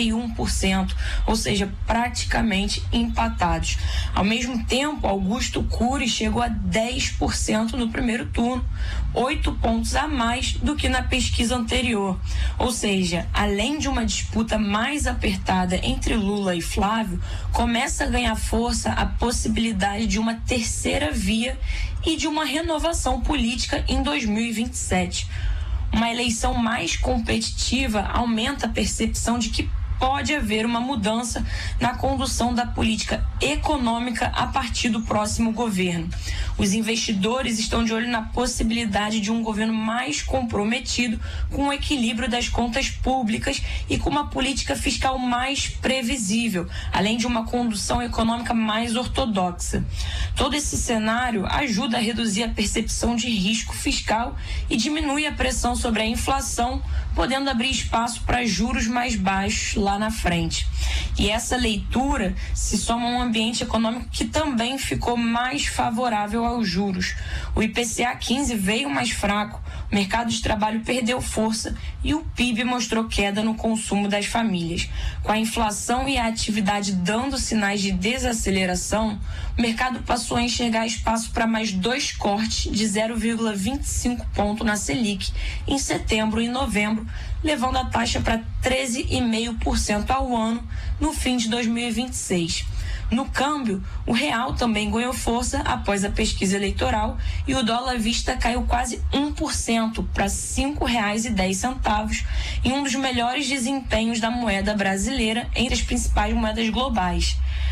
1%, ou seja, praticamente empatados. Ao mesmo tempo, Augusto Cury chegou a 10% no primeiro turno, 8 pontos a mais do que na pesquisa anterior. Ou seja, além de uma disputa mais apertada entre Lula e Flávio, começa a ganhar força a possibilidade de uma terceira via e de uma renovação política em 2027. Uma eleição mais competitiva aumenta a percepção de que pode haver uma mudança na condução da política econômica a partir do próximo governo. Os investidores estão de olho na possibilidade de um governo mais comprometido com o equilíbrio das contas públicas e com uma política fiscal mais previsível, além de uma condução econômica mais ortodoxa. Todo esse cenário ajuda a reduzir a percepção de risco fiscal e diminui a pressão sobre a inflação, podendo abrir espaço para juros mais baixos lá na frente. E essa leitura se soma a um ambiente econômico que também ficou mais favorável aos juros. O IPCA 15 veio mais fraco, o mercado de trabalho perdeu força e o PIB mostrou queda no consumo das famílias. Com a inflação e a atividade dando sinais de desaceleração, o mercado passou a enxergar espaço para mais 2 cortes de 0,25 ponto na Selic em setembro e novembro, levando a taxa para 13,5% ao ano no fim de 2026. No câmbio, o real também ganhou força após a pesquisa eleitoral e o dólar à vista caiu quase 1% para R$ 5,10, em um dos melhores desempenhos da moeda brasileira entre as principais moedas globais.